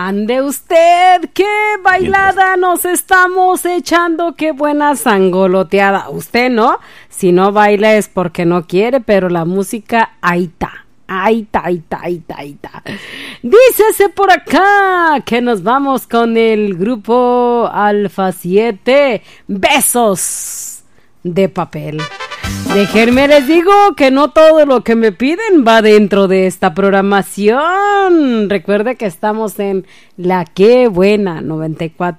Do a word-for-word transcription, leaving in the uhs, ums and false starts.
Ande usted, qué bailada nos estamos echando, qué buena sangoloteada. Usted no, si no baila es porque no quiere, pero la música ahí está. Ahí está, ahí está, ahí está, ahí está. Dícese por acá que nos vamos con el grupo Alfa siete. Besos de papel. Déjenme les digo que no todo lo que me piden va dentro de esta programación. Recuerde que estamos en La Qué Buena noventa y cuatro